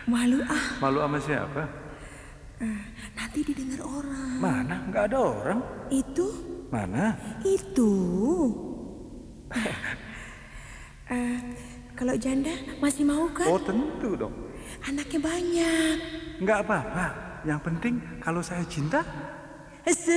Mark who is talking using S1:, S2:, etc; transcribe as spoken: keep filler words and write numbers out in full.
S1: Malu ah.
S2: Malu sama siapa?
S1: Uh, nanti didengar orang.
S2: Mana? Nggak ada orang.
S1: Itu?
S2: Mana?
S1: Itu. uh, kalau janda masih mau kan?
S2: Oh tentu dong.
S1: Anaknya banyak.
S2: Nggak apa-apa. Yang penting kalau saya cinta.